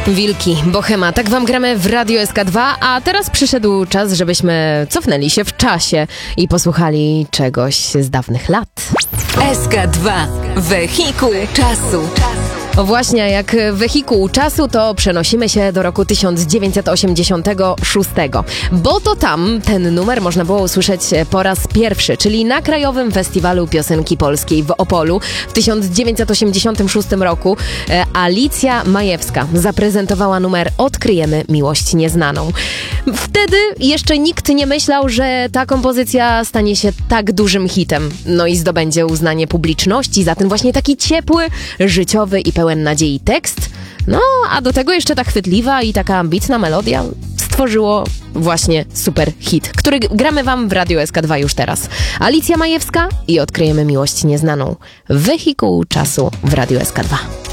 Wilki, Bohema, tak wam gramy w Radio SK2, a teraz przyszedł czas, żebyśmy cofnęli się w czasie i posłuchali czegoś z dawnych lat. SK2. Wehikuł czasu. O właśnie, jak wehikuł czasu, to przenosimy się do roku 1986, bo to tam ten numer można było usłyszeć po raz pierwszy, czyli na Krajowym Festiwalu Piosenki Polskiej w Opolu w 1986 roku. Alicja Majewska zaprezentowała numer Odkryjemy miłość nieznaną. Wtedy jeszcze nikt nie myślał, że ta kompozycja stanie się tak dużym hitem, no i zdobędzie uznanie publiczności za ten właśnie taki ciepły, życiowy i pełen nadziei tekst. No, a do tego jeszcze ta chwytliwa i taka ambitna melodia stworzyło właśnie super hit, który gramy wam w Radio SK2 już teraz. Alicja Majewska i Odkryjemy miłość nieznaną. Wehikuł czasu w Radio SK2.